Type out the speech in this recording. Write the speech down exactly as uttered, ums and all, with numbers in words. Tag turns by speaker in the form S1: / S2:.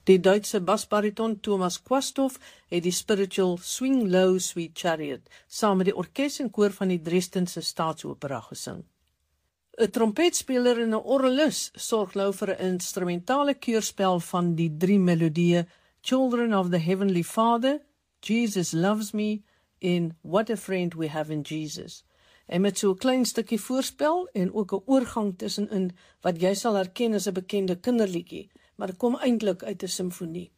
S1: Die Duitse basbariton Thomas Quasthoff het die spiritual Swing Low Sweet Chariot saam met die orkes en koor van die Dresdense Staatsopera gesing. 'n Trompetspeler en 'n orgelis sorg nou vir 'n instrumentale keurspel van die drie melodieë Children of the Heavenly Father, Jesus Loves Me en What a Friend We Have in Jesus. En met so 'n klein stukkie voorspel en ook 'n oorgang tussenin wat jy sal herken as 'n bekende kinderliedjie, maar dit kom eintlik uit 'n simfonie.